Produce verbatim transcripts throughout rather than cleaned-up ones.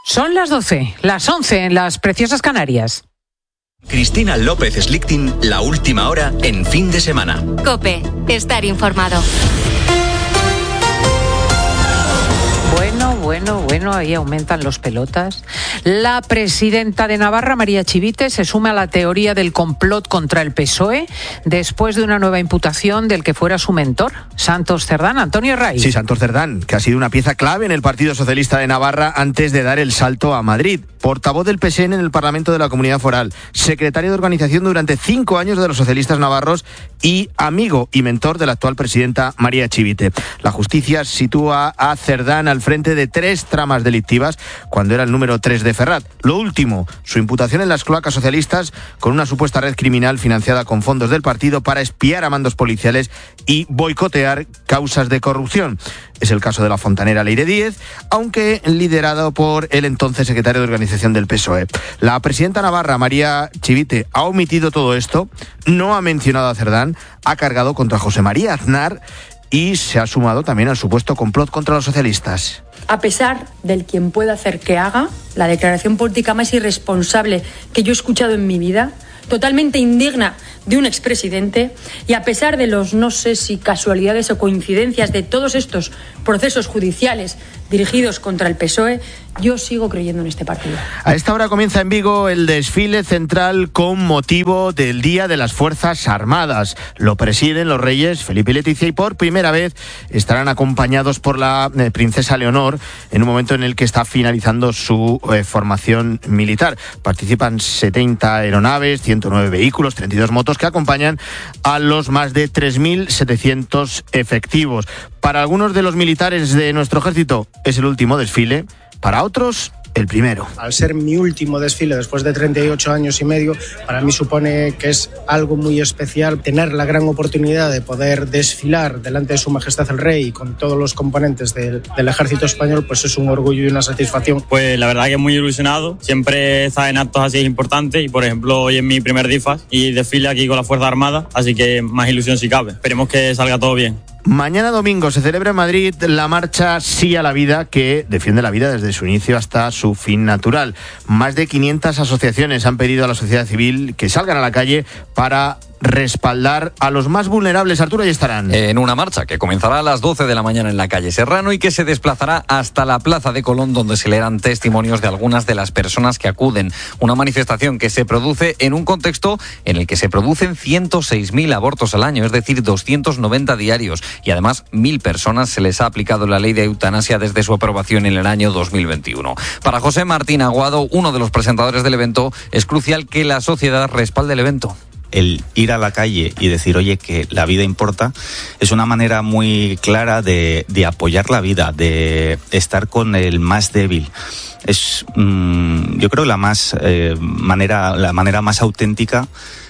Son las doce, las once en las preciosas Canarias. Cristina López Slichting, la última hora en fin de semana. COPE, estar informado. Bueno, bueno, bueno, ahí aumentan los pelotas. La presidenta de Navarra, María Chivite, se suma a la teoría del complot contra el P S O E después de una nueva imputación del que fuera su mentor, Santos Cerdán. Antonio Ray. Sí, Santos Cerdán, que ha sido una pieza clave en el Partido Socialista de Navarra antes de dar el salto a Madrid. Portavoz del P S N en el Parlamento de la Comunidad Foral, secretario de organización durante cinco años de los socialistas navarros y amigo y mentor de la actual presidenta María Chivite. La justicia sitúa a Cerdán al frente de tres tramas delictivas cuando era el número tres de Ferrat. Lo último, su imputación en las cloacas socialistas con una supuesta red criminal financiada con fondos del partido para espiar a mandos policiales y boicotear causas de corrupción. Es el caso de la fontanera Leire Díez, aunque liderado por el entonces secretario de organización del P S O E. La presidenta navarra, María Chivite, ha omitido todo esto, no ha mencionado a Cerdán, ha cargado contra José María Aznar y se ha sumado también al supuesto complot contra los socialistas. A pesar del quien pueda hacer que haga, la declaración política más irresponsable que yo he escuchado en mi vida, totalmente indigna de un expresidente, y a pesar de los no sé si casualidades o coincidencias de todos estos procesos judiciales dirigidos contra el P S O E, yo sigo creyendo en este partido. A esta hora comienza en Vigo el desfile central con motivo del Día de las Fuerzas Armadas. Lo presiden los reyes Felipe y Leticia y por primera vez estarán acompañados por la eh, princesa Leonor en un momento en el que está finalizando su eh, formación militar. Participan setenta aeronaves, ciento nueve vehículos, treinta y dos motos que acompañan a los más de tres mil setecientos efectivos. Para algunos de los militares de nuestro ejército es el último desfile, para otros el primero. Al ser mi último desfile después de treinta y ocho años y medio, para mí supone que es algo muy especial tener la gran oportunidad de poder desfilar delante de Su Majestad el Rey con todos los componentes del, del ejército español, pues es un orgullo y una satisfacción. Pues la verdad que muy ilusionado, siempre estar en actos así es importante y por ejemplo hoy es mi primer D I F A S y desfile aquí con la Fuerza Armada, así que más ilusión si cabe, esperemos que salga todo bien. Mañana domingo se celebra en Madrid la marcha Sí a la Vida, que defiende la vida desde su inicio hasta su fin natural. Más de quinientas asociaciones han pedido a la sociedad civil que salgan a la calle para respaldar a los más vulnerables. Arturo, ahí estarán. En una marcha que comenzará a las doce de la mañana en la calle Serrano y que se desplazará hasta la Plaza de Colón, donde se leerán testimonios de algunas de las personas que acuden. Una manifestación que se produce en un contexto en el que se producen ciento seis mil abortos al año, es decir, doscientos noventa diarios. Y además, mil personas se les ha aplicado la ley de eutanasia desde su aprobación en el año dos mil veintiuno. Para José Martín Aguado, uno de los presentadores del evento, es crucial que la sociedad respalde el evento. El ir a la calle y decir, oye, que la vida importa, es una manera muy clara de, de apoyar la vida, de estar con el más débil. Es, mmm, yo creo, la más eh, manera, la manera más auténtica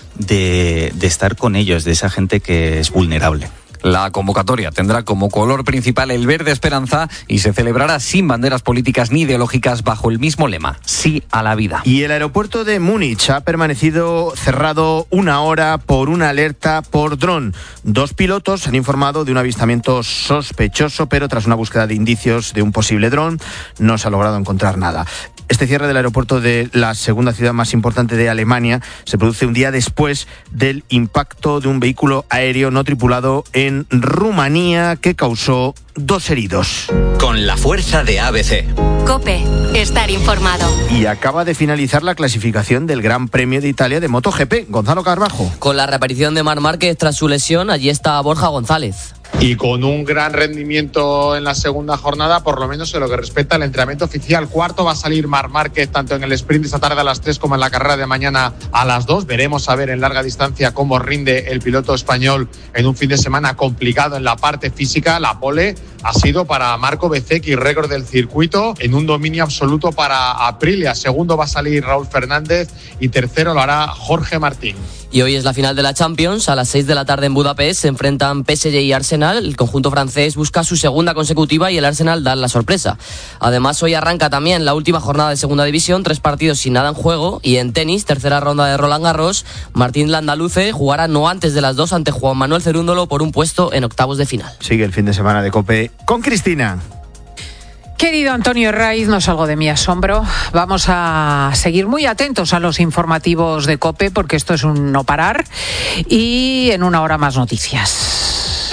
de, de estar con ellos, de esa gente que es vulnerable. La convocatoria tendrá como color principal el verde esperanza y se celebrará sin banderas políticas ni ideológicas bajo el mismo lema, sí a la vida. Y el aeropuerto de Múnich ha permanecido cerrado una hora por una alerta por dron. Dos pilotos han informado de un avistamiento sospechoso, pero tras una búsqueda de indicios de un posible dron no se ha logrado encontrar nada. Este cierre del aeropuerto de la segunda ciudad más importante de Alemania se produce un día después del impacto de un vehículo aéreo no tripulado en Rumanía que causó dos heridos. Con la fuerza de A B C. COPE, estar informado. Y acaba de finalizar la clasificación del Gran Premio de Italia de MotoGP. Gonzalo Carbajo. Con la reaparición de Marc Márquez tras su lesión, allí está Borja González. Y con un gran rendimiento en la segunda jornada, por lo menos en lo que respecta al entrenamiento oficial. Cuarto va a salir Marc Márquez, tanto en el sprint esta tarde a las tres como en la carrera de mañana a las dos. Veremos a ver en larga distancia cómo rinde el piloto español en un fin de semana complicado en la parte física. La pole ha sido para Marco Bezzecchi, récord del circuito, en un dominio absoluto para Aprilia. Segundo va a salir Raúl Fernández y tercero lo hará Jorge Martín. Y hoy es la final de la Champions. A las seis de la tarde en Budapest se enfrentan P S G y Arsenal. El conjunto francés busca su segunda consecutiva y el Arsenal da la sorpresa. Además, hoy arranca también la última jornada de segunda división, tres partidos sin nada en juego. Y en tenis, tercera ronda de Roland Garros, Martín Landaluce jugará no antes de las dos ante Juan Manuel Cerúndolo por un puesto en octavos de final. Sigue el fin de semana de COPE con Cristina. Querido Antonio Herraiz, no salgo de mi asombro. Vamos a seguir muy atentos a los informativos de COPE, porque esto es un no parar. Y en una hora más noticias.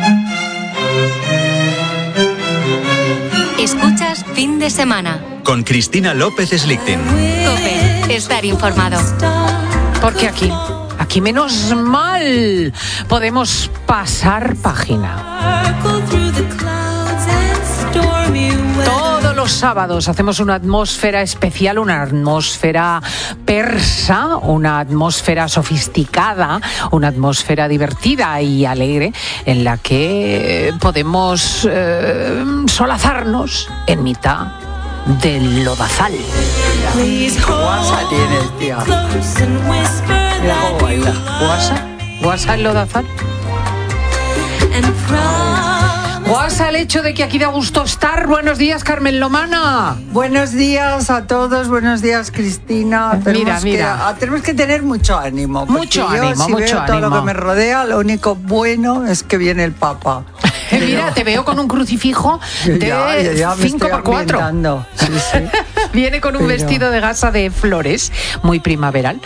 Escuchas Fin de Semana. Con Cristina López Slichting. COPE, estar informado. Porque aquí, aquí menos mal, podemos pasar página. Todos los sábados hacemos una atmósfera especial, una atmósfera persa, una atmósfera sofisticada, una atmósfera divertida y alegre, en la que podemos eh, solazarnos en mitad del lodazal. Guasa tienes, tía. Mira cómo baila. ¿Guasa? ¿Guasa el lodazal? Guasa el hecho de que aquí da gusto estar. Buenos días, Carmen Lomana. Buenos días a todos, buenos días, Cristina. Mira, tenemos mira. Que, tenemos que tener mucho ánimo. Mucho yo, ánimo, si mucho veo todo ánimo. lo que me rodea, lo único bueno es que viene el Papa. Pero... Mira, te veo con un crucifijo de cinco por cuatro. Sí, sí. Viene con un Pero... vestido de gasa de flores, muy primaveral,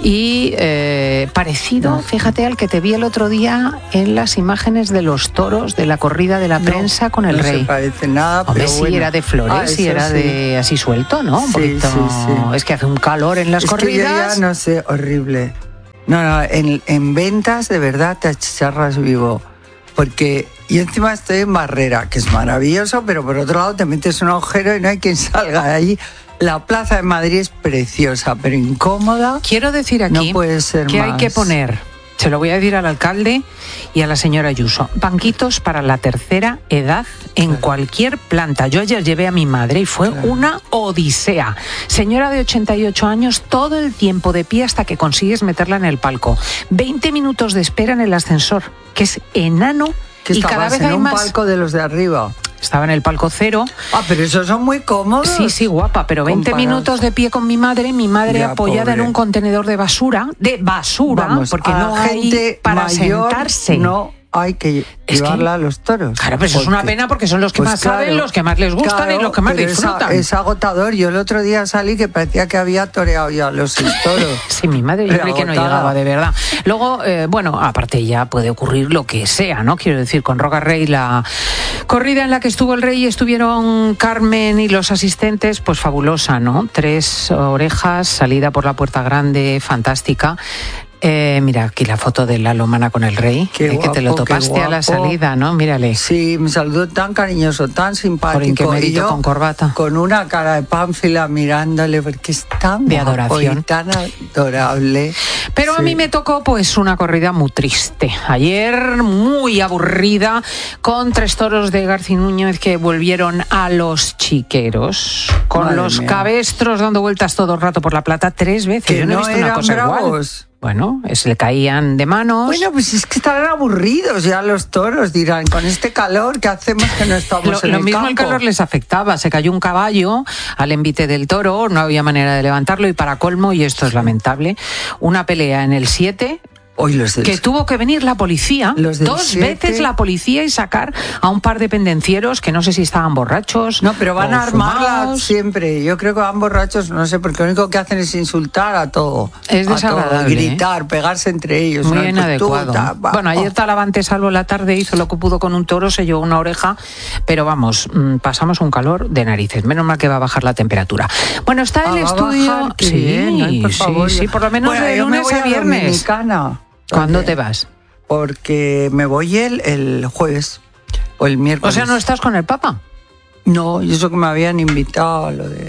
y eh, parecido, no. fíjate, al que te vi el otro día en las imágenes de los toros de la corrida de la no, prensa con el no rey. No se parece nada, Hombre, pero sí, bueno. era de flores ah, y era sí. de así suelto, ¿no? Un sí, poquito... sí, sí. Es que hace un calor en las es corridas. Que yo ya no sé, horrible. No, no, en, en ventas de verdad te achicharras vivo. Porque yo encima estoy en Barrera, que es maravilloso, pero por otro lado te metes un agujero y no hay quien salga de allí. La Plaza de Madrid es preciosa, pero incómoda. Quiero decir aquí no puede ser que más. hay que poner, se lo voy a decir al alcalde y a la señora Ayuso, banquitos para la tercera edad en claro. cualquier planta. Yo ayer llevé a mi madre y fue claro. una odisea. Señora de ochenta y ocho años, todo el tiempo de pie hasta que consigues meterla en el palco. veinte minutos de espera en el ascensor, que es enano. Que y cada vez en hay un más... palco de los de arriba. Estaba en el palco cero. Ah, pero esos son muy cómodos. Sí, sí, guapa, pero veinte comparados. Minutos de pie con mi madre, mi madre ya, apoyada pobre. En un contenedor de basura, de basura, Vamos, porque a no gente hay para mayor, sentarse. No hay que es llevarla que, a los toros. Claro, pero eso es una pena porque son los que pues más claro, saben, los que más les gustan claro, y los que más disfrutan. Es, es agotador. Yo el otro día salí que parecía que había toreado ya los toros. Sí, mi madre yo creí que no llegaba, de verdad. Luego, eh, bueno, aparte ya puede ocurrir lo que sea, ¿no? Quiero decir, con Roca Rey, la corrida en la que estuvo el rey y estuvieron Carmen y los asistentes, pues fabulosa, ¿no? Tres orejas, salida por la Puerta Grande, fantástica. Eh, mira, aquí la foto de la Lomana con el rey, qué eh, guapo, que te lo topaste a la salida, ¿no? Mírale. Sí, me saludó tan cariñoso, tan simpático. Por y yo, con corbata. Con una cara de pánfila mirándole, porque es tan de guapo adoración. Y tan adorable. Pero sí. A mí me tocó pues una corrida muy triste. Ayer, muy aburrida, con tres toros de García Núñez que volvieron a los chiqueros, con Madre los mía. Cabestros dando vueltas todo el rato por la Plata tres veces. Que yo no, no he visto una cosa bravos. Igual. Bueno, se le caían de manos. Bueno, pues es que estarán aburridos ya los toros, dirán, con este calor que hacemos que no estamos lo, en lo el mismo campo. El calor les afectaba, se cayó un caballo al envite del toro, no había manera de levantarlo y para colmo, y esto es lamentable, una pelea en el siete... Hoy los que tuvo que venir la policía, dos siete. Veces la policía y sacar a un par de pendencieros que no sé si estaban borrachos. No, pero van a armarla fumados. Siempre. Yo creo que van borrachos, no sé, porque lo único que hacen es insultar a todo. Es desagradable. A todo, gritar, ¿eh? Pegarse entre ellos. Muy ¿no? inadecuado. Pues tú, ta, bueno, ayer Talavante Salvo la tarde hizo lo que pudo con un toro, se llevó una oreja, pero vamos, pasamos un calor de narices. Menos mal que va a bajar la temperatura. Bueno, está ah, el va estudio. A bajar, sí, bien, ay, por favor, sí, sí, por lo menos bueno, de lunes a, a viernes. Dominicana. ¿Cuándo te vas? Porque me voy el, el jueves o el miércoles. O sea, ¿no estás con el Papa? No, y eso que me habían invitado a lo de...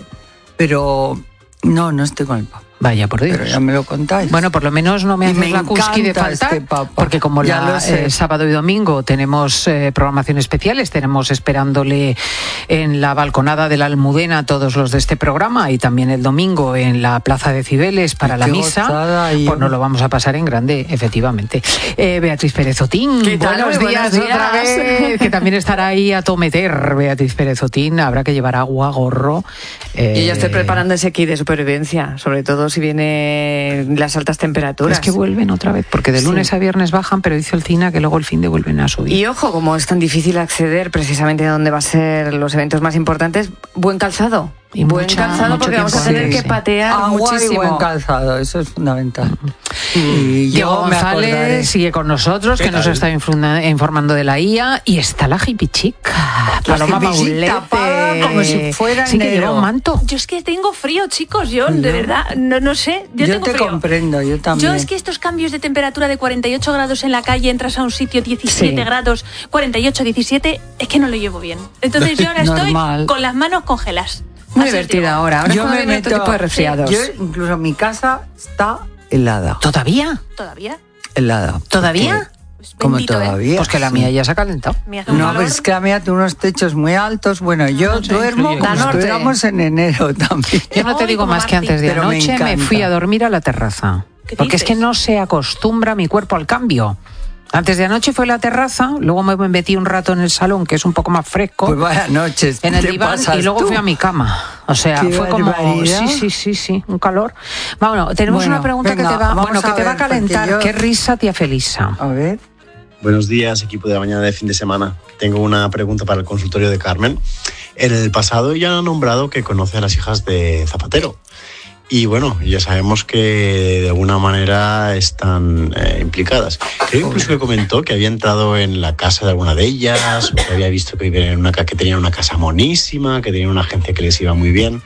Pero no, no estoy con el Papa. Vaya, por Dios. Pero ya me lo contáis. Bueno, por lo menos no me haces me la cusqui de faltar, este papa. Porque como ya la, eh, sábado y domingo tenemos eh, programación especiales, tenemos esperándole en la balconada de la Almudena todos los de este programa y también el domingo en la Plaza de Cibeles para la misa, y... pues nos lo vamos a pasar en grande, efectivamente. Eh, Beatriz Pérez Otín, buenos días, días otra vez, que también estará ahí a tometer Beatriz Pérez Otín, habrá que llevar agua, gorro. Eh... Yo ya estoy preparando ese kit de supervivencia, sobre todo todo si vienen las altas temperaturas. Es que vuelven otra vez, porque de lunes sí. a viernes bajan, pero dice el CINA que luego el fin de vuelven a subir. Y ojo, como es tan difícil acceder precisamente a donde va a ser los eventos más importantes, buen calzado. Y buen mucha, calzado porque vamos a tener que sí. patear Agua muchísimo. y buen calzado, eso es fundamental. Y Diego yo me González acordaré. sigue con nosotros, que ¿Qué nos tal? está infunda- informando de la I A, y está la hippie chica, La Paloma hippie chica, Paulete, tapada como si fuera sí, que enero. lleva un manto. Yo es que tengo frío, chicos, yo No. de verdad, no, no sé, yo, Yo tengo te frío. comprendo, yo también. Yo es que estos cambios de temperatura de cuarenta y ocho grados en la calle, entras a un sitio diecisiete Sí. grados, cuarenta y ocho, diecisiete, es que no lo llevo bien. Entonces yo ahora estoy Normal. con las manos congelas. Muy Así os divertida digo. ahora. Ahora es Yo cuando me viene otro meto, tipo de resfriados. Yo, incluso mi casa está helada. ¿Todavía? ¿Todavía? Helada. ¿Todavía? Pues Como bendito, ¿eh? todavía. Pues que la sí. mía ya se ha calentado. Me hace un No, calor. pero es que la mía tiene unos techos muy altos. Bueno, yo no sé, duermo influye. como Da si norte. estuviéramos en enero también. Yo no te Ay, digo como más que Martín. antes de Pero me anoche me, encanta. fui a dormir a la terraza. ¿Qué Porque es dices? que no se acostumbra mi cuerpo al cambio. Antes de anoche fue la terraza, luego me metí un rato en el salón, que es un poco más fresco, Pues vaya noches. en el te diván, pasas y luego tú. fui a mi cama. O sea, Qué fue como... barbaridad. Sí, sí, sí, sí, un calor. Bueno, tenemos Bueno, una pregunta venga, que te va, vamos bueno, que a te va a ver, porque calentar. yo- ¿Qué risa, tía Felisa? A ver. Buenos días, equipo de la mañana de fin de semana. Tengo una pregunta para el consultorio de Carmen. En el pasado ya ha nombrado que conoce a las hijas de Zapatero. Y bueno, ya sabemos que de alguna manera están eh, implicadas. Creo incluso que comentó que había entrado en la casa de alguna de ellas, o que había visto que, vivían en una, ca- que tenían una casa monísima, que tenían una agencia que les iba muy bien.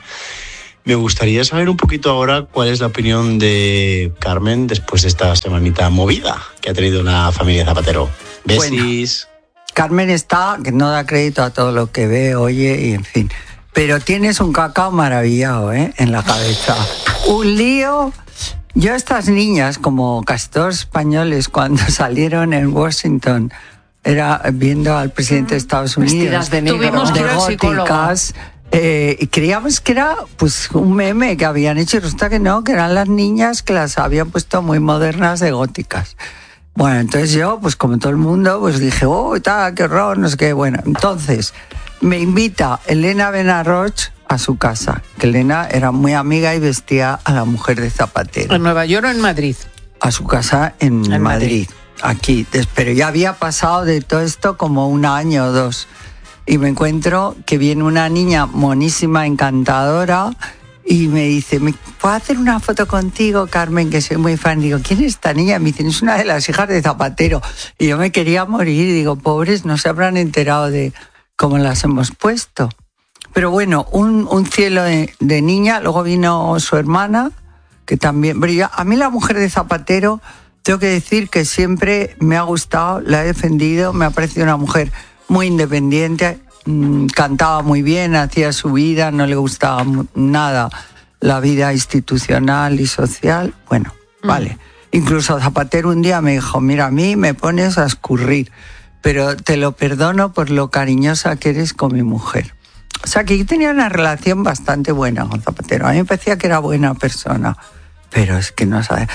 Me gustaría saber un poquito ahora cuál es la opinión de Carmen después de esta semanita movida que ha tenido la familia Zapatero. Besis. Carmen está, que no da crédito a todo lo que ve, oye, y en fin. Pero tienes un cacao maravillado, ¿eh? En la cabeza. Un lío. Yo, estas niñas, como casi todos españoles, cuando salieron en Washington, era viendo al presidente de Estados Unidos. Vestidas de negro. Tuvimos que ir al psicólogo. góticas, eh, y creíamos que era pues un meme que habían hecho, y resulta que no, que eran las niñas que las habían puesto muy modernas de góticas. Bueno, entonces yo, pues como todo el mundo, pues dije, oh, tal, qué horror, no sé qué. Bueno, entonces me invita Elena Benarroch a su casa, que Elena era muy amiga y vestía a la mujer de Zapatero. ¿En Nueva York o en Madrid? A su casa en, En Madrid, aquí. Des- Pero ya había pasado de todo esto como un año o dos. Y me encuentro que viene una niña monísima, encantadora, y me dice, ¿me puedo hacer una foto contigo, Carmen, que soy muy fan? Digo, ¿quién es esta niña? Me dicen, es una de las hijas de Zapatero. Y yo me quería morir, y digo, pobres, no se habrán enterado de cómo las hemos puesto. Pero bueno, un, un cielo de, de niña. Luego vino su hermana, que también... Pero yo- a mí la mujer de Zapatero, tengo que decir que siempre me ha gustado, la he defendido, me ha parecido una mujer muy independiente, mmm, cantaba muy bien, hacía su vida, no le gustaba mu- nada la vida institucional y social. Bueno, Mm. vale. Incluso Zapatero un día me dijo, mira, a mí me pones a escurrir, pero te lo perdono por lo cariñosa que eres con mi mujer. O sea, que yo tenía una relación bastante buena con Zapatero. A mí me parecía que era buena persona, pero es que no sabe.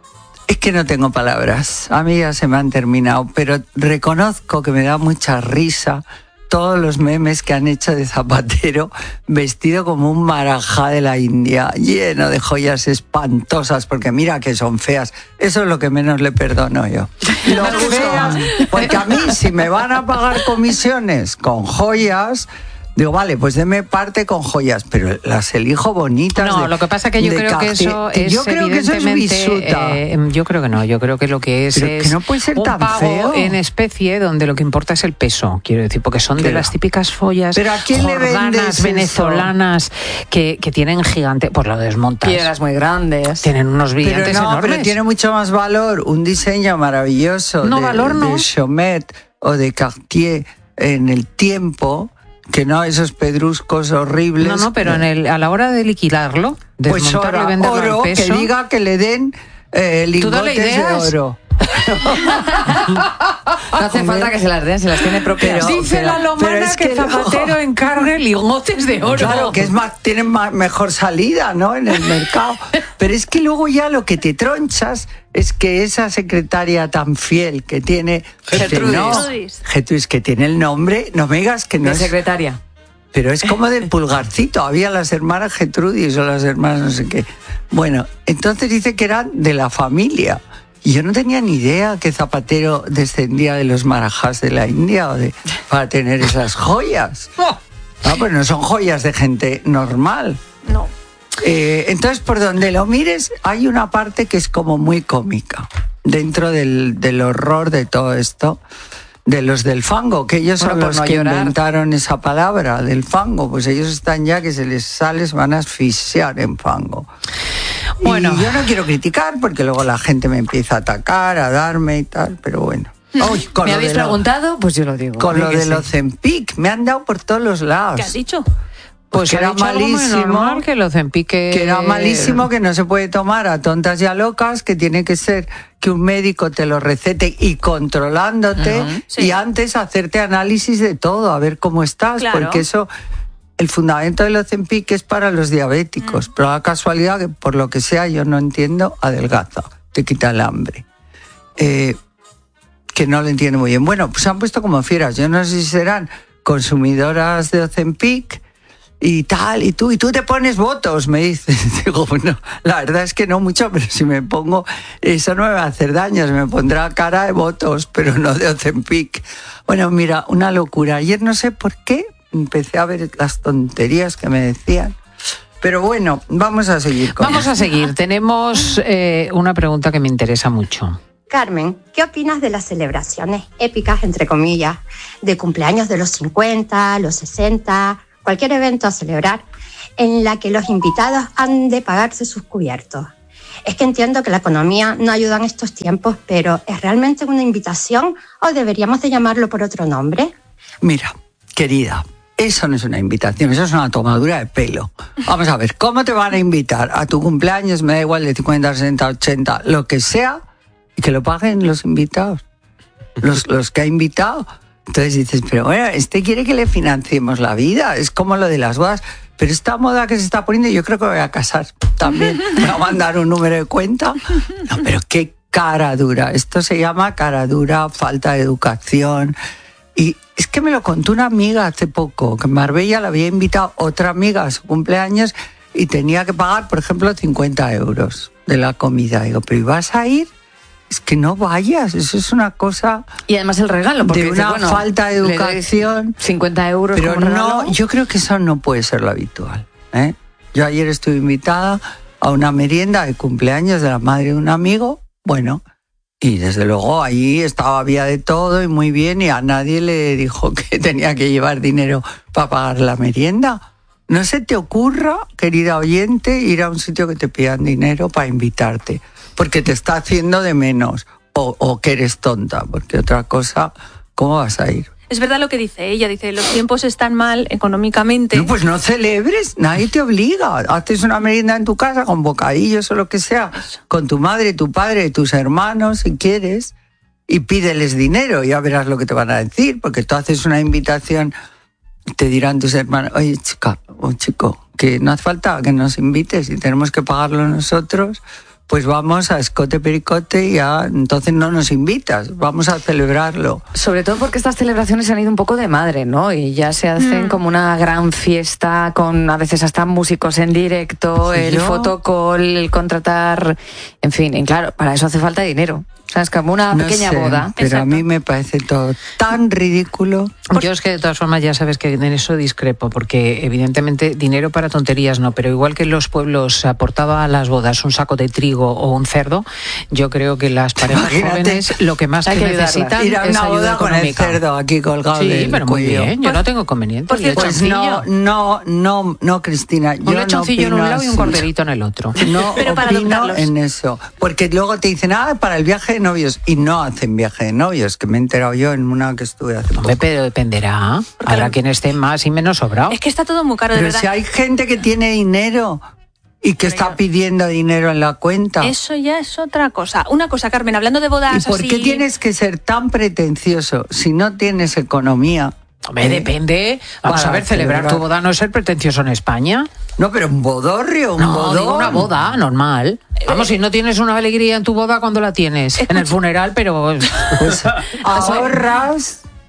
Es que no tengo palabras. A mí ya se me han terminado, pero reconozco que me da mucha risa todos los memes que han hecho de Zapatero vestido como un marajá de la India, lleno de joyas espantosas, porque mira que son feas. Eso es lo que menos le perdono yo. Lo feas, porque a mí si me van a pagar comisiones con joyas, digo, vale, pues deme parte con joyas, pero las elijo bonitas. No, de- lo que pasa que yo de creo que Cartier. eso Que es yo creo que eso es evidentemente, bisuta. eh, yo creo que no, yo creo que lo que es Pero es que no puede ser un tan pago feo. en especie donde lo que importa es el peso, quiero decir, porque son de Claro. las típicas follas Pero ¿a quién le jordanas vendes eso? venezolanas que, que tienen gigante, pues lo desmontas. Piedras muy grandes. Tienen unos Pero brillantes no, enormes. pero tiene mucho más valor un diseño maravilloso No, de, valor no. de Chomet o de Cartier en el tiempo, que no esos pedruscos horribles. No, no, pero en el, a la hora de liquidarlo, pues desmontarlo oro, y venderlo oro, al peso. que diga que le den eh, ¿Tú dale lingotes de ideas? oro. No hace falta que se las den, se las tiene propias. Pero- Dice la pero lomana es que, que no. Zapatero encargue lingotes de oro. Claro, que es más, tienen más, mejor salida, ¿no? En el mercado. Pero es que luego ya lo que te tronchas es que esa secretaria tan fiel que tiene Gertrudis. no, Gertrudis, que tiene el nombre, no me digas que no De es secretaria. pero es como del pulgarcito. Había las hermanas Gertrudis o las hermanas no sé qué. Bueno, entonces dice que eran de la familia. Y yo no tenía ni idea que Zapatero descendía de los marajás de la India o de, para tener esas joyas. No, pues no son joyas de gente normal. No. Eh, entonces, por donde lo mires, hay una parte que es como muy cómica. Dentro del, del horror de todo esto, de los del fango, que ellos Bueno, son por los no que llorar. inventaron esa palabra del fango, pues ellos están ya que se les sale, se van a asfixiar en fango. Bueno. Y yo no quiero criticar porque luego la gente me empieza a atacar, a darme y tal, pero bueno. Uy, con ¿Me lo habéis de lo- preguntado? Pues yo lo digo. Con lo Que de sí. los Ozempic, me han dado por todos los lados. ¿Qué has dicho? Pues que ha era dicho algo muy malísimo, normal, que lo Ozempic que era malísimo, que no se puede tomar a tontas y a locas, que tiene que ser que un médico te lo recete y controlándote, Ajá, sí. y antes hacerte análisis de todo, a ver cómo estás, Claro. porque eso, el fundamento del Ozempic es para los diabéticos, pero la casualidad que por lo que sea yo no entiendo, adelgaza, te quita el hambre. Eh, que no lo entiendo muy bien. Bueno, pues se han puesto como fieras, yo no sé si serán consumidoras de Ozempic y tal, y tú, y tú te pones votos, me dices. Digo, bueno, la verdad es que no mucho, pero si me pongo, eso no me va a hacer daño, se me pondrá cara de votos, pero no de Ozempic. Bueno, mira, una locura. Ayer no sé por qué empecé a ver las tonterías que me decían, pero bueno, vamos a seguir con Vamos a seguir. Tenemos eh, una pregunta que me interesa mucho. Carmen, ¿qué opinas de las celebraciones épicas, entre comillas, de cumpleaños de los cincuenta, los sesenta, cualquier evento a celebrar, en la que los invitados han de pagarse sus cubiertos? Es que entiendo que la economía no ayuda en estos tiempos, pero ¿es realmente una invitación o deberíamos de llamarlo por otro nombre? Mira, querida, eso no es una invitación, eso es una tomadura de pelo. Vamos a ver, ¿cómo te van a invitar a tu cumpleaños? Me da igual de cincuenta, sesenta, ochenta, lo que sea, y que lo paguen los invitados, los, los que ha invitado. Entonces dices, pero bueno, este quiere que le financiemos la vida, es como lo de las bodas. Pero esta moda que se está poniendo, yo creo que me voy a casar también. Me va a mandar un número de cuenta. No, pero qué cara dura. Esto se llama cara dura, falta de educación. Y es que me lo contó una amiga hace poco, que en Marbella le había invitado otra amiga a su cumpleaños y tenía que pagar, por ejemplo, cincuenta euros de la comida. Digo, ¿pero ibas a ir? Es que no vayas, eso es una cosa... Y además el regalo, porque de dice, una bueno, falta de le doy educación. cincuenta euros Pero como regalo. no, yo creo que eso no puede ser lo habitual, ¿eh? Yo ayer estuve invitada a una merienda de cumpleaños de la madre de un amigo, bueno, y desde luego allí estaba, había de todo y muy bien, y a nadie le dijo que tenía que llevar dinero para pagar la merienda. No se te ocurra, querida oyente, ir a un sitio que te pidan dinero para invitarte, porque te está haciendo de menos, o, o que eres tonta, porque otra cosa, ¿cómo vas a ir? Es verdad lo que dice ella, dice, los tiempos están mal económicamente. No, pues no celebres, nadie te obliga. Haces una merienda en tu casa con bocadillos o lo que sea, con tu madre, tu padre, tus hermanos, si quieres, y pídeles dinero, y ya verás lo que te van a decir, porque tú haces una invitación, te dirán tus hermanos, oye chica, o chico, que no hace falta que nos invites y tenemos que pagarlo nosotros, pues vamos a escote pericote y ya, entonces no nos invitas, vamos a celebrarlo. Sobre todo porque estas celebraciones han ido un poco de madre, ¿no? Y ya se hacen Mm. como una gran fiesta con a veces hasta músicos en directo, Sí, el yo- fotocall, el contratar, en fin, y claro, para eso hace falta dinero. O sea, es como una No pequeña sé, boda. pero a mí me parece todo tan ridículo. Yo es que de todas formas ya sabes que en eso discrepo, porque evidentemente dinero para tonterías no, pero igual que en los pueblos se aportaba a las bodas un saco de trigo o un cerdo, yo creo que las parejas Imagínate, jóvenes lo que más hay que que ayudarlas. necesitan Ir a es una ayuda boda con el económica. cerdo aquí colgado Sí, del pero muy cuello. bien, yo no tengo conveniente. por Y el cierto, Pues lechoncillo. no, no, no, no, Cristina. Un yo no lechoncillo en un opino lado y un así. corderito en el otro. No Pero para opino adoptarlos. en eso. Porque luego te dicen, ah, para el viaje de novios. Y no hacen viaje de novios, que me he enterado yo en una que estuve hace poco. Hombre, pero dependerá. Habrá quien esté más y menos sobrado. Es que está todo muy caro, de Pero verdad. si hay gente que tiene dinero y que está pidiendo dinero en la cuenta. Eso ya es otra cosa. Una cosa, Carmen, hablando de bodas ¿Y por así... qué tienes que ser tan pretencioso si no tienes economía? Hombre, depende. Vamos Para a ver, celebrar celebrar. tu boda no es ser pretencioso en España. No, pero un bodorrio, un No, bodón. digo una boda normal. Vamos, si no tienes una alegría en tu boda, ¿cuándo la tienes? En el funeral, pero... Pues ahorras,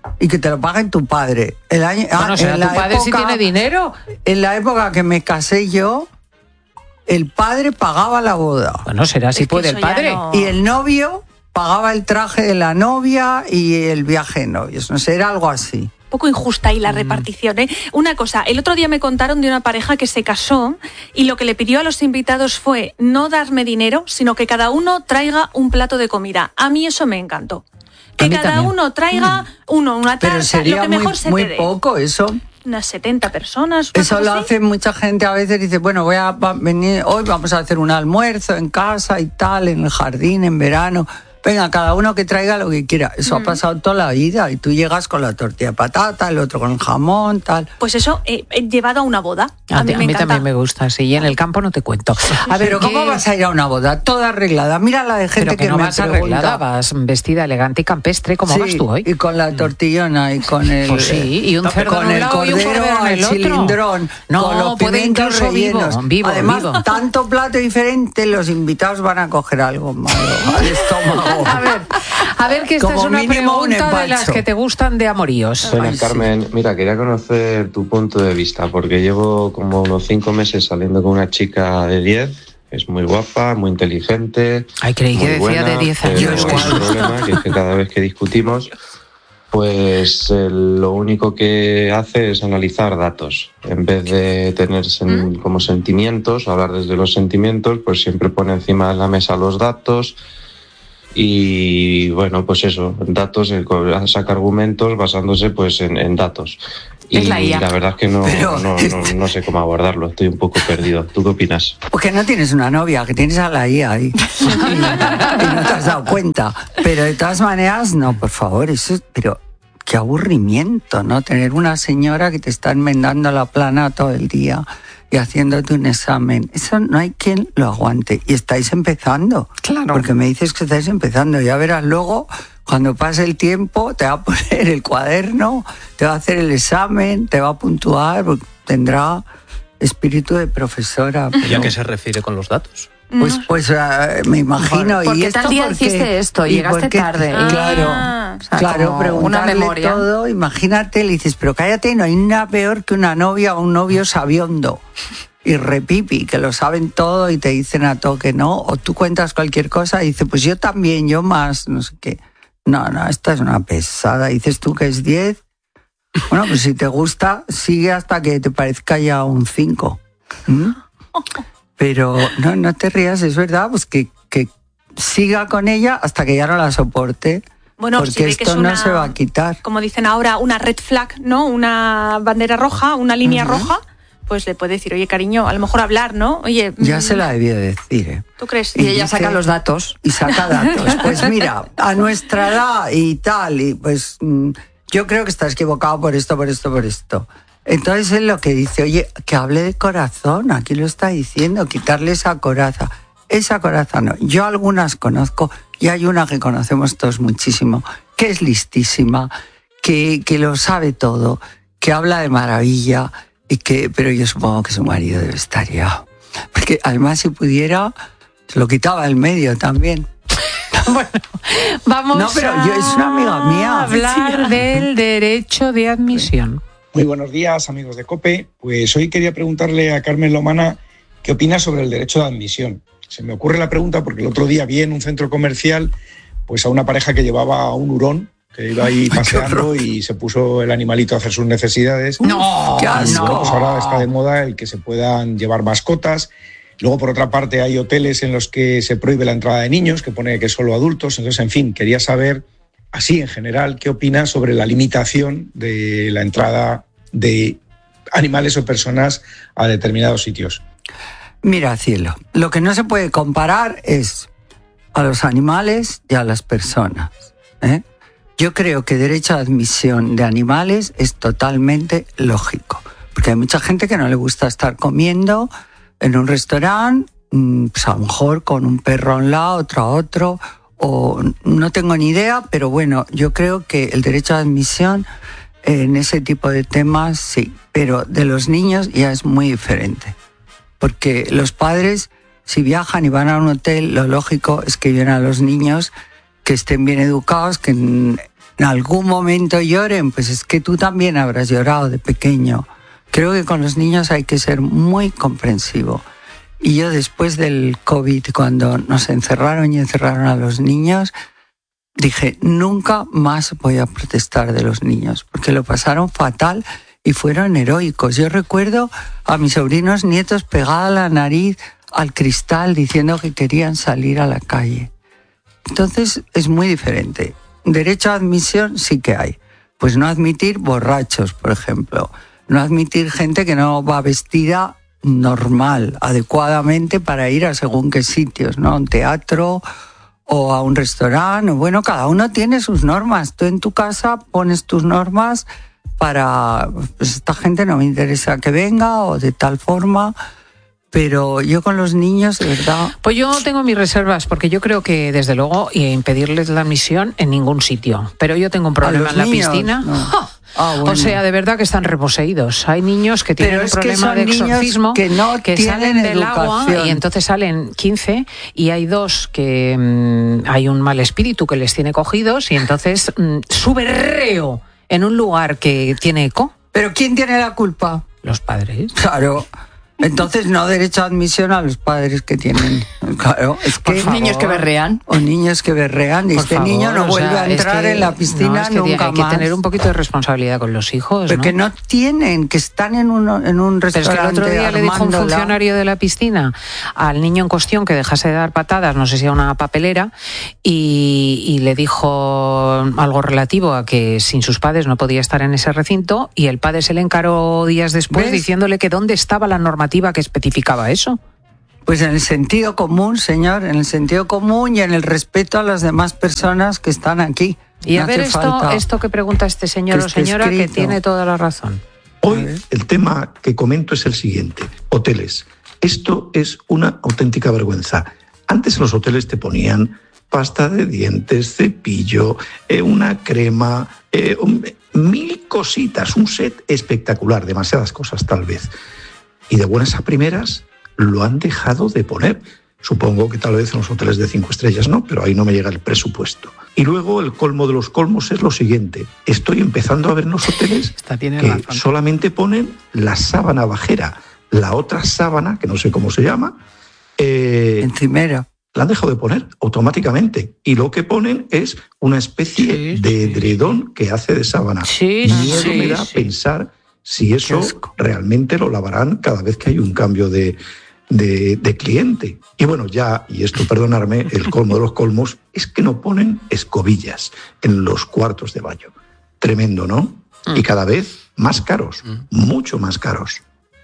y que te lo pague tu padre. El año, Bueno, o sea, en tu la padre sí tiene dinero. En la época que me casé yo, el padre pagaba la boda. Bueno, será si puede el padre. No... Y el novio pagaba el traje de la novia y el viaje de novios. No sé, era algo así. Poco injusta ahí la repartición, ¿eh? Una cosa, el otro día me contaron de una pareja que se casó y lo que le pidió a los invitados fue no darme dinero, sino que cada uno traiga un plato de comida. A mí eso me encantó. Que cada también. uno traiga mm. uno, una taza, Pero sería lo que mejor muy, se muy te dé. poco eso. Unas setenta personas. Eso lo así. hace mucha gente a veces, dice, bueno, voy a va, venir, hoy vamos a hacer un almuerzo en casa y tal, en el jardín, en verano. Venga, cada uno que traiga lo que quiera. Eso mm. ha pasado toda la vida y tú llegas con la tortilla de patata, el otro con el jamón, tal. Pues eso, eh, he llevado a una boda. A, a mí, a me mí encanta. también me gusta, sí, y en el campo no te cuento. A ver, pero ¿cómo ¿qué? vas a ir a una boda? Toda arreglada. Mira la de gente pero que, que no me vas pregunta. arreglada, vas vestida elegante y campestre, como sí, vas tú hoy. Y con la tortillona y con el... Pues sí, y un cerdo con en un el lado y un cordero cordero en el al otro. cilindrón. No, con los puede pimientos incluso rellenos. vivo, vivo, Además, vivo. tanto plato diferente, los invitados van a coger algo malo al estómago. A ver, a ver que esta Como es una mínimo un pregunta de empacho. las que te gustan de amoríos. Buenas, Carmen. Mira, quería conocer tu punto de vista, porque llevo como unos cinco meses saliendo con una chica de diez, es muy guapa, muy inteligente. Ay, creí que muy decía buena, de diez pero años. hay un problema, que es que cada vez que discutimos, pues eh, lo único que hace es analizar datos. En vez de tener sen- como sentimientos, hablar desde los sentimientos, pues siempre pone encima de la mesa los datos. Y bueno, pues eso, datos, saca argumentos basándose pues en, en datos. Y Es la I A. la verdad es que no, Pero- no, no, no sé cómo abordarlo, estoy un poco perdido. ¿Tú qué opinas? Porque no tienes una novia, que tienes a la I A ahí. Y, y no te has dado cuenta. Pero de todas maneras, no, por favor, eso es... Pero qué aburrimiento, ¿no? Tener una señora que te está enmendando la plana todo el día y haciéndote un examen. Eso no hay quien lo aguante. Y estáis empezando. Claro. Porque me dices que estáis empezando. Ya verás luego, cuando pase el tiempo, te va a poner el cuaderno, te va a hacer el examen, te va a puntuar, porque tendrá espíritu de profesora. ¿Y a pero- qué se refiere con los datos? Pues, pues uh, me imagino. ¿Por y qué esto tal día porque- hiciste esto? y Llegaste por qué- tarde. Claro, Ah, o sea, claro, como preguntarle una memoria. todo. Imagínate, le dices, pero cállate, no hay nada peor que una novia o un novio sabiondo y repipi, que lo saben todo y te dicen a todo que no. O tú cuentas cualquier cosa y dices, pues yo también, yo más, no sé qué. No, no, esta es una pesada. Dices tú que es diez. Bueno, pues si te gusta, sigue hasta que te parezca ya un cinco. ¿Mm? Pero no, no te rías, es verdad, pues que, que siga con ella hasta que ya no la soporte. Bueno, porque si ve esto que es una, no se va a quitar. como dicen ahora, una red flag, ¿no? Una bandera roja, una línea Ujú. roja, pues le puede decir, oye, cariño, a lo mejor hablar, ¿no? Oye, Ya mm, se la debió decir, ¿eh? ¿tú crees? Y ella dice- saca los datos. Y saca datos. Pues mira, a nuestra edad y tal, y pues mm, yo creo que estás equivocado por esto, por esto, por esto. Entonces es lo que dice, oye, que hable de corazón, aquí lo está diciendo, quitarle esa coraza. Esa coraza no. Yo algunas conozco, y hay una que conocemos todos muchísimo, que es listísima, que, que lo sabe todo, que habla de maravilla, y que, pero yo supongo que su marido debe estar ya. Porque además si pudiera, se lo quitaba del medio también. Vamos No, pero a yo- es una amiga mía. hablar Sí. del derecho de admisión. Muy buenos días, amigos de COPE. Pues hoy quería preguntarle a Carmen Lomana qué opina sobre el derecho de admisión. Se me ocurre la pregunta porque el otro día vi en un centro comercial pues a una pareja que llevaba un hurón, que iba ahí paseando y se puso el animalito a hacer sus necesidades. ¡No! Y, ¡Qué asco! bueno, pues ahora está de moda el que se puedan llevar mascotas. Luego, por otra parte, hay hoteles en los que se prohíbe la entrada de niños, que pone que solo adultos. Entonces, en fin, quería saber, así en general, qué opina sobre la limitación de la entrada de animales o personas a determinados sitios. Mira, cielo, lo que no se puede comparar es a los animales y a las personas, ¿eh? Yo creo que derecho a admisión de animales es totalmente lógico, porque hay mucha gente que no le gusta estar comiendo en un restaurante, pues a lo mejor con un perro a un lado, otro a otro, o no tengo ni idea, pero bueno, yo creo que el derecho a admisión en ese tipo de temas sí, pero de los niños ya es muy diferente. Porque los padres, si viajan y van a un hotel, lo lógico es que lleven a los niños que estén bien educados, que en algún momento lloren, pues es que tú también habrás llorado de pequeño. Creo que con los niños hay que ser muy comprensivo. Y yo después del COVID, cuando nos encerraron y encerraron a los niños, dije, nunca más voy a protestar de los niños, porque lo pasaron fatal y fueron heroicos. Yo recuerdo a mis sobrinos nietos pegada la nariz al cristal diciendo que querían salir a la calle. Entonces es muy diferente. Derecho a admisión sí que hay. Pues no admitir borrachos, por ejemplo. No admitir gente que no va vestida normal, adecuadamente para ir a según qué sitios, ¿no? A un teatro o a un restaurante. Bueno, cada uno tiene sus normas. Tú en tu casa pones tus normas para... Pues esta gente no me interesa que venga o de tal forma... Pero yo con los niños, de verdad... Pues yo tengo mis reservas, porque yo creo que, desde luego, impedirles la admisión en ningún sitio. Pero yo tengo un problema en la niños, piscina. No. ¡Oh! Ah, bueno. O sea, de verdad que están reposeídos. Hay niños que tienen un problema de exorcismo, que, no que salen del agua y entonces salen quince y hay dos que mmm, hay un mal espíritu que les tiene cogidos y entonces mmm, sube reo en un lugar que tiene eco. ¿Pero quién tiene la culpa? Los padres. Claro. Entonces no derecho a admisión a los padres que tienen, claro, es que niños que berrean o niños que berrean y Por este favor, niño no vuelve o sea, a entrar es que, en la piscina no, es que nunca hay más. Hay que tener un poquito de responsabilidad con los hijos, porque ¿no? no tienen, que están en un en un restaurante. Pero es que el otro día le dijo un funcionario de la piscina al niño en cuestión que dejase de dar patadas, no sé si a una papelera, y, y le dijo algo relativo a que sin sus padres no podía estar en ese recinto, y el padre se le encaró días después, ¿ves?, diciéndole que dónde estaba la normativa que especificaba eso. Pues en el sentido común, señor, en el sentido común y en el respeto a las demás personas que están aquí. Y no a ver esto, esto que pregunta este señor o señora, escrito, que tiene toda la razón. Hoy el tema que comento es el siguiente: hoteles. Esto es una auténtica vergüenza. Antes en los hoteles te ponían pasta de dientes, cepillo, eh, una crema, eh, un, mil cositas, un set espectacular, demasiadas cosas tal vez. Y de buenas a primeras lo han dejado de poner. Supongo que tal vez en los hoteles de cinco estrellas no, pero ahí no me llega el presupuesto. Y luego el colmo de los colmos es lo siguiente: estoy empezando a ver en los hoteles que razón. solamente ponen la sábana bajera. La otra sábana, que no sé cómo se llama, eh, encimera, la han dejado de poner automáticamente. Y lo que ponen es una especie sí, de edredón que hace de sábana. Sí, Miedo sí, me da sí. pensar si eso realmente lo lavarán cada vez que hay un cambio de, de, de cliente. Y bueno, ya, y esto perdonarme, el colmo de los colmos es que no ponen escobillas en los cuartos de baño. Tremendo, ¿no? Mm. Y cada vez más caros, mm. mucho más caros.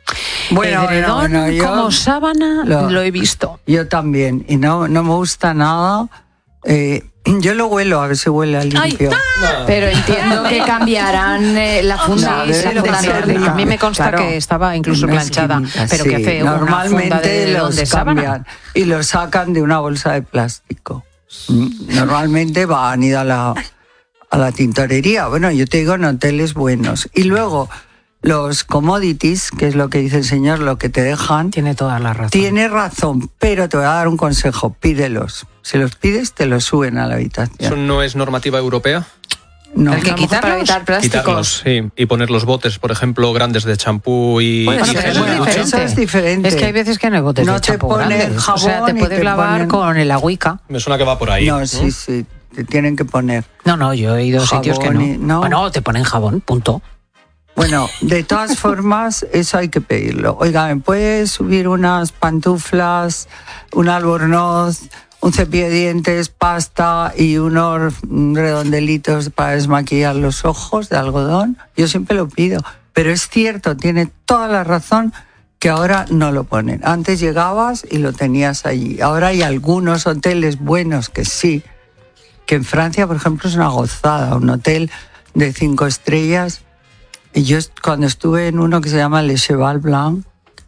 Bueno, edredón bueno, bueno, como sábana lo, lo he visto. Yo también, y no, no me gusta nada. Eh, yo lo huelo, a ver si huele a limpio. No. Pero entiendo que cambiarán eh, la funda. No, sí, la funda a mí me consta claro, que estaba incluso planchada, química, pero sí, que feo. Normalmente de, los de cambian y los sacan de una bolsa de plástico. Normalmente van a la, a la tintorería. Bueno, yo te digo en hoteles buenos. Y luego los commodities, que es lo que dice el señor, lo que te dejan. Tiene toda la razón. Tiene razón, pero te voy a dar un consejo: pídelos. Si los pides, te los suben a la habitación. ¿Eso no es normativa europea? No. ¿El que quitarlos? Para evitar plásticos. Quitarlos, sí. Y poner los botes, por ejemplo, grandes de champú y... Bueno, y pero gel eso, de es ducha. eso es diferente. Es que hay veces que no hay botes no de champú grandes. Jabón, o sea, te puedes te lavar ponen... con el agüica. Me suena que va por ahí. No, ¿no? sí, sí. Te tienen que poner. No, no, yo he ido a sitios que no. Y, no. Bueno, te ponen jabón, punto. Bueno, de todas formas, eso hay que pedirlo. Oiga, ¿me puedes subir unas pantuflas, un albornoz, un cepillo de dientes, pasta y unos redondelitos para desmaquillar los ojos de algodón? Yo siempre lo pido. Pero es cierto, tiene toda la razón que ahora no lo ponen. Antes llegabas y lo tenías allí. Ahora hay algunos hoteles buenos que sí, que en Francia, por ejemplo, es una gozada. Un hotel de cinco estrellas. Y yo cuando estuve en uno que se llama Le Cheval Blanc,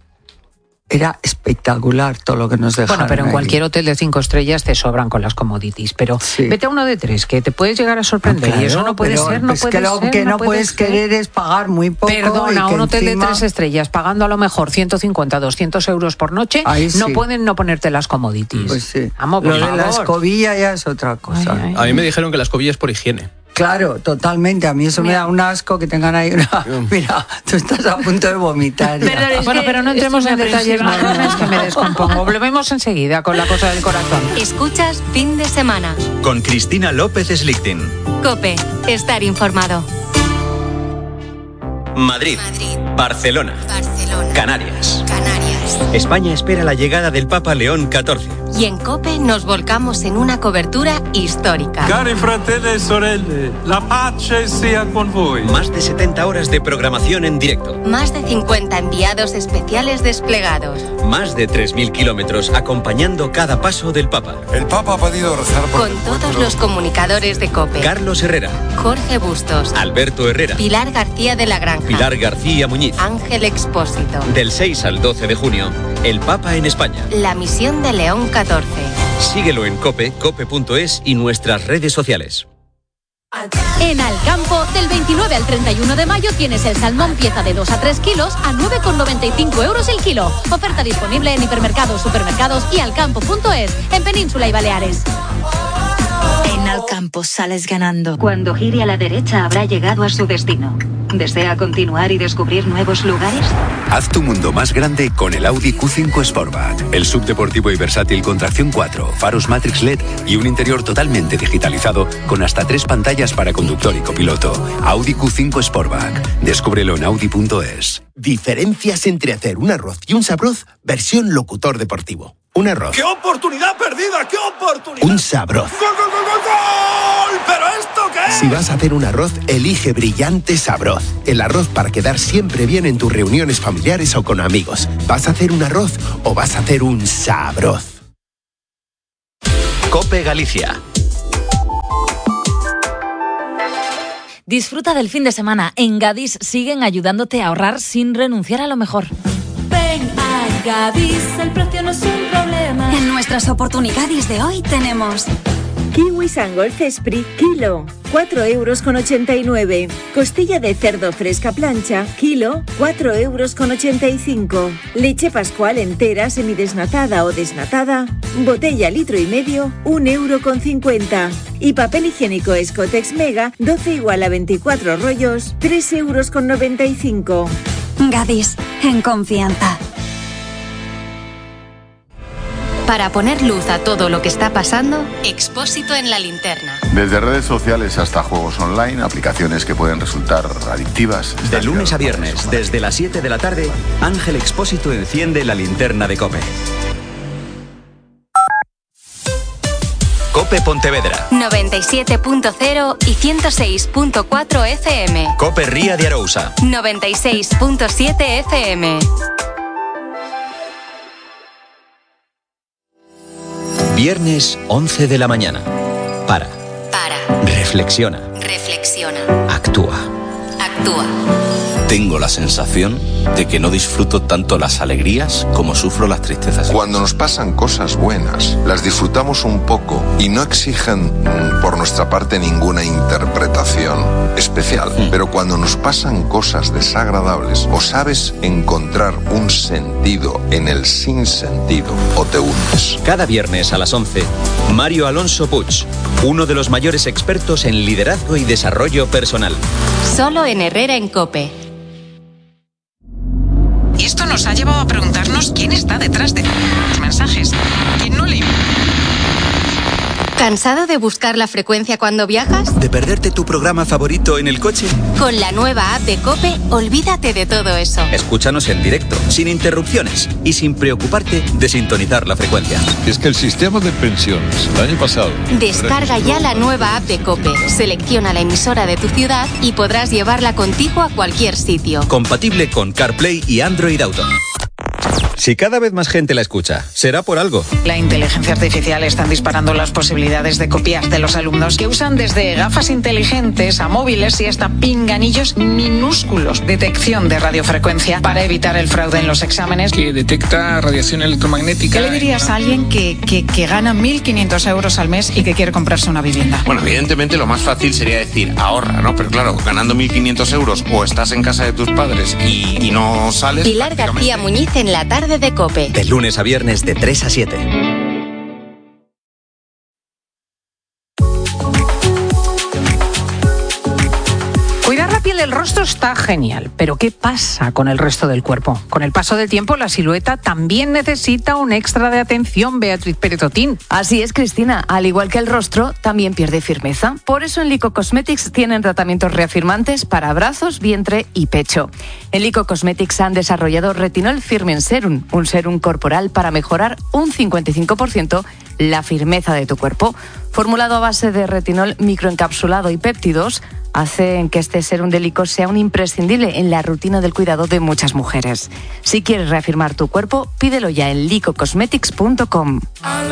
era espectacular todo lo que nos dejaron. Bueno, pero en ahí. cualquier hotel de cinco estrellas te sobran con las commodities, pero sí. Vete a uno de tres, que te puedes llegar a sorprender. Claro, y eso no puede ser, no pues puede que lo ser. que no, no puedes ser. querer es pagar muy poco. Perdona, y que un hotel encima... de tres estrellas, pagando a lo mejor ciento cincuenta, doscientos euros por noche, Ahí no sí. pueden no ponerte las commodities. Pues sí. Vamos, lo por de favor. la escobilla ya es otra cosa. Ay, ay. A mí me dijeron que la escobilla es por higiene. Claro, totalmente. A mí eso mira. me da un asco que tengan ahí una... Mira, tú estás a punto de vomitar. Perdón, bueno, pero no entremos en detalles más, que me descompongo. Volvemos enseguida con la cosa del corazón. Escuchas Fin de Semana. Con Cristina López Slichting. COPE. Estar informado. Madrid. Madrid. Barcelona. Barcelona. Canarias. Canarias. España espera la llegada del Papa León catorce. Y en COPE nos volcamos en una cobertura histórica. Cari fratelli e sorelle, la pace sia con voi. Más de setenta horas de programación en directo. Más de cincuenta enviados especiales desplegados. Más de tres mil kilómetros acompañando cada paso del Papa. El Papa ha pedido rezar por Con el todos encuentro. los comunicadores de COPE. Carlos Herrera. Jorge Bustos. Alberto Herrera. Pilar García de la Granja. Pilar García Muñiz. Ángel Expósito. Del seis al doce de junio, el Papa en España. La misión de León catorce. Síguelo en COPE, cope punto es y nuestras redes sociales. En Alcampo, del veintinueve al treinta y uno de mayo tienes el salmón pieza de dos a tres kilos a nueve con noventa y cinco euros el kilo. Oferta disponible en hipermercados, supermercados y alcampo punto es, en Península y Baleares. En Alcampo sales ganando. Cuando gire a la derecha habrá llegado a su destino. ¿Desea continuar y descubrir nuevos lugares? Haz tu mundo más grande con el Audi Q cinco Sportback. El subdeportivo y versátil con tracción cuatro, faros Matrix L E D y un interior totalmente digitalizado con hasta tres pantallas para conductor y copiloto. Audi Q cinco Sportback. Descúbrelo en audi punto es. Diferencias entre hacer un arroz y un sabroz versión locutor deportivo. Un arroz. ¡Qué oportunidad perdida! ¡Qué oportunidad! Un sabroz. ¡Gol, gol, gol, gol, gol! ¿Pero esto qué es? Si vas a hacer un arroz, elige Brillante Sabroz. El arroz para quedar siempre bien en tus reuniones familiares o con amigos. ¿Vas a hacer un arroz o vas a hacer un sabroz? COPE Galicia. Disfruta del fin de semana. En Gadis siguen ayudándote a ahorrar sin renunciar a lo mejor. Ven a Gadis, el precio no es un problema. En nuestras oportunidades de hoy tenemos Kiwi Sangolf Esprit kilo, cuatro euros con ochenta y nueve. Costilla de cerdo fresca plancha, kilo, cuatro euros con ochenta y cinco. Leche Pascual entera semidesnatada o desnatada, botella litro y medio, un euro con cincuenta. Y papel higiénico Escotex Mega, doce igual a veinticuatro rollos, tres euros con noventa y cinco. Gadis, en confianza. Para poner luz a todo lo que está pasando, Expósito en la linterna. Desde redes sociales hasta juegos online, aplicaciones que pueden resultar adictivas. De lunes a viernes, desde las siete de la tarde, Ángel Expósito enciende la linterna de COPE. COPE Pontevedra. noventa y siete punto cero y ciento seis punto cuatro F M. COPE Ría de Arousa. noventa y seis punto siete F M. Viernes once de la mañana. Para. Para. Reflexiona. Reflexiona. Actúa. Actúa. Tengo la sensación de que no disfruto tanto las alegrías como sufro las tristezas. Cuando nos pasan cosas buenas, las disfrutamos un poco y no exigen por nuestra parte ninguna interpretación especial. Mm. Pero cuando nos pasan cosas desagradables, o sabes encontrar un sentido en el sinsentido o te hundes. Cada viernes a las once, Mario Alonso Puig, uno de los mayores expertos en liderazgo y desarrollo personal. Solo en Herrera en COPE. Y esto nos ha llevado a preguntarnos quién está detrás de los mensajes. ¿Quién no lee? ¿Cansado de buscar la frecuencia cuando viajas? ¿De perderte tu programa favorito en el coche? Con la nueva app de COPE, olvídate de todo eso. Escúchanos en directo, sin interrupciones y sin preocuparte de sintonizar la frecuencia. Es que el sistema de pensiones el año pasado... Descarga ya la nueva app de COPE, selecciona la emisora de tu ciudad y podrás llevarla contigo a cualquier sitio. Compatible con CarPlay y Android Auto. Si cada vez más gente la escucha, será por algo. La inteligencia artificial está disparando las posibilidades de copiar de los alumnos que usan desde gafas inteligentes a móviles y hasta pinganillos minúsculos. Detección de radiofrecuencia para evitar el fraude en los exámenes. Que detecta radiación electromagnética. ¿Qué le dirías a alguien que, que, que gana mil quinientos euros al mes y que quiere comprarse una vivienda? Bueno, evidentemente lo más fácil sería decir ahorra, ¿no? Pero claro, ganando mil quinientos euros o estás en casa de tus padres y, y no sales... Pilar García Muñiz en la tarde de COPE. De lunes a viernes de tres a siete. rostro está genial, pero ¿qué pasa con el resto del cuerpo? Con el paso del tiempo, la silueta también necesita un extra de atención, Beatriz Pérez Otín. Así es, Cristina. Al igual que el rostro, también pierde firmeza. Por eso en Lyko Cosmetics tienen tratamientos reafirmantes para brazos, vientre y pecho. En Lyko Cosmetics han desarrollado Retinol Firming Serum, un serum corporal para mejorar un cincuenta y cinco por ciento la firmeza de tu cuerpo. Formulado a base de retinol microencapsulado y péptidos, hacen que este serum de Lyko sea un imprescindible en la rutina del cuidado de muchas mujeres. Si quieres reafirmar tu cuerpo, pídelo ya en lyko cosmetics punto com.